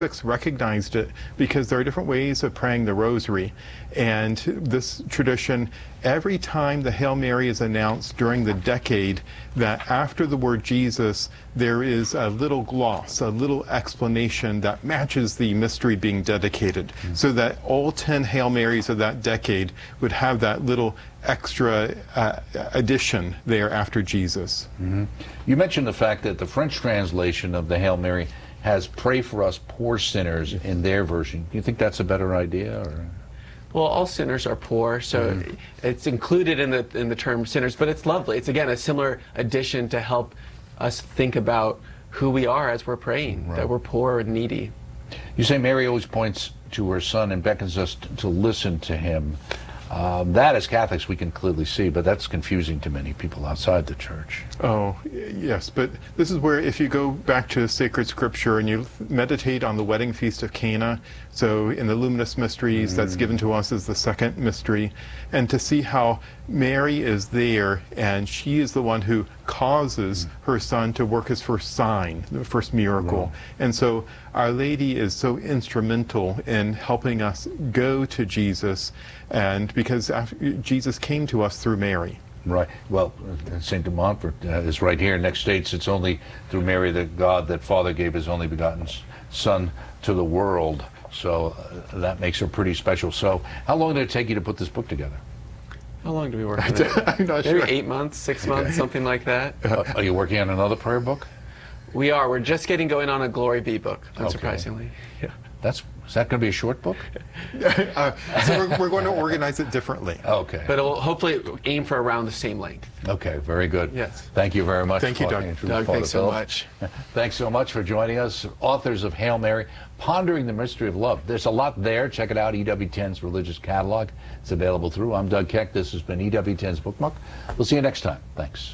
recognized it because there are different ways of praying the rosary, and this tradition, every time the Hail Mary is announced during the decade, that after the word Jesus there is a little gloss, a little explanation that matches the mystery being dedicated, so that all 10 Hail Marys of that decade would have that little extra addition there after Jesus. You mentioned the fact that the French translation of the Hail Mary has "Pray for us poor sinners" in their version. Do you think that's a better idea? Or? Well, all sinners are poor, so it's included in the term sinners, but it's lovely. It's, again, a similar addition to help us think about who we are as we're praying, that we're poor and needy. You say Mary always points to her Son and beckons us to listen to him. That, as Catholics, we can clearly see, but that's confusing to many people outside the Church. Oh, yes, but this is where, if you go back to sacred scripture and you meditate on the wedding feast of Cana, so in the Luminous Mysteries, that's given to us as the second mystery, and to see how Mary is there, and she is the one who causes her Son to work his first sign, the first miracle. And so Our Lady is so instrumental in helping us go to Jesus, and because Jesus came to us through Mary. Right. Well, St. de Montfort is right here. Next states, it's only through Mary that God, that Father, gave his only begotten Son to the world. So that makes her pretty special. So how long did it take you to put this book together? How long do we work on it? I'm not Maybe sure. 8 months, 6 months, something like that. Are you working on another prayer book? We are. We're just getting going on a Glory Be book, unsurprisingly. Yeah. Is that going to be a short book? So we're going to organize it differently. Okay. But it'll hopefully aim for around the same length. Okay, very good. Yes. Thank you very much. Thank you, Doug. Doug, thanks so much. Thanks so much for joining us. Authors of Hail Mary, Pondering the Mystery of Love. There's a lot there. Check it out, EWTN's religious catalog. It's available through. I'm Doug Keck. This has been EWTN's Bookmark. We'll see you next time. Thanks.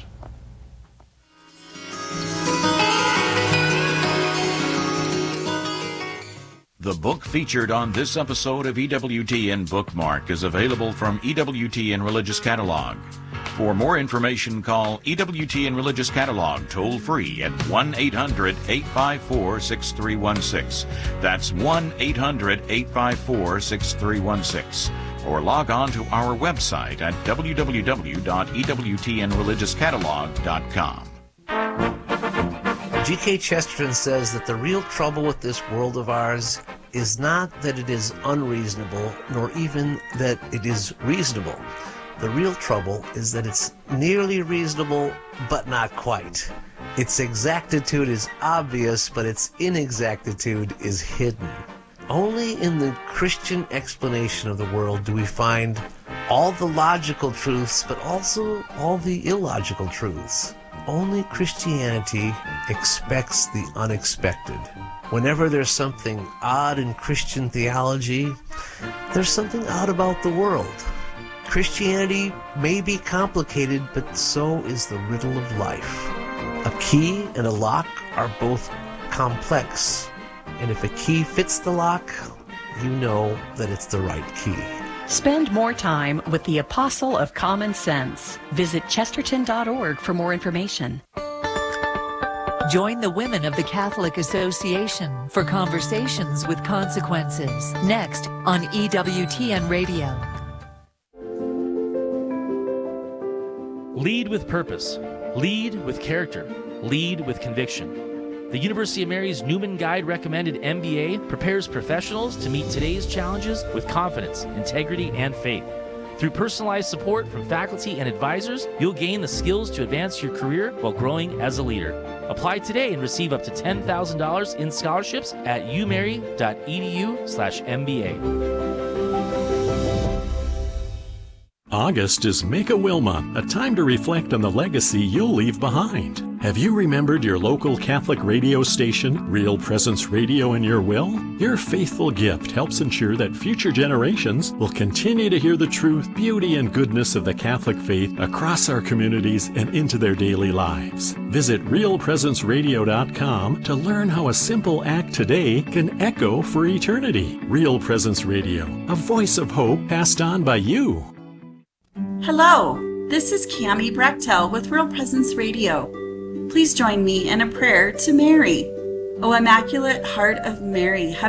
The book featured on this episode of EWTN Bookmark is available from EWTN Religious Catalog. For more information, call EWTN Religious Catalog toll-free at 1-800-854-6316. That's 1-800-854-6316. Or log on to our website at www.ewtnreligiouscatalog.com. G.K. Chesterton says that the real trouble with this world of ours is not that it is unreasonable, nor even that it is reasonable. The real trouble is that it's nearly reasonable, but not quite. Its exactitude is obvious, but its inexactitude is hidden. Only in the Christian explanation of the world do we find all the logical truths, but also all the illogical truths. Only Christianity expects the unexpected. Whenever there's something odd in Christian theology, there's something odd about the world. Christianity may be complicated, but so is the riddle of life. A key and a lock are both complex, and if a key fits the lock, you know that it's the right key. Spend more time with the Apostle of Common Sense. Visit chesterton.org for more information. Join the Women of the Catholic Association for Conversations with Consequences. Next on EWTN Radio. Lead with purpose. Lead with character. Lead with conviction. The University of Mary's Newman Guide recommended MBA prepares professionals to meet today's challenges with confidence, integrity, and faith. Through personalized support from faculty and advisors, you'll gain the skills to advance your career while growing as a leader. Apply today and receive up to $10,000 in scholarships at umary.edu/MBA. August is Make-A-Will Month, a time to reflect on the legacy you'll leave behind. Have you remembered your local Catholic radio station, Real Presence Radio, in your will? Your faithful gift helps ensure that future generations will continue to hear the truth, beauty, and goodness of the Catholic faith across our communities and into their daily lives. Visit RealPresenceRadio.com to learn how a simple act today can echo for eternity. Real Presence Radio, a voice of hope passed on by you. Hello, this is Cami Brechtel with Real Presence Radio. Please join me in a prayer to Mary. O Immaculate Heart of Mary,